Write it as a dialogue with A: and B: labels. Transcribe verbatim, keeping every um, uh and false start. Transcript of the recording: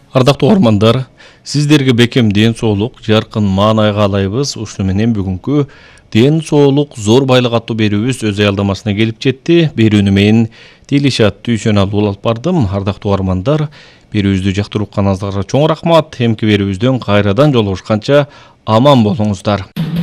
A: Ардактуу угармандар, сиздерге бекем ден соолук, жаркын маанай каалайбыз. Ушуну менен бүгүнкү ден соолук зор байлык аттуу берүүбүз өз аялдамасына келип жетти. Берүүнү мен Дилишат Дүйшөналы алып бардым. Ардактуу угармандар, берүүбүздү жактырып укканыңыздарга чоң рахмат. Эмки берүүбүздөн кайрадан жолугушканча аман болуңуздар.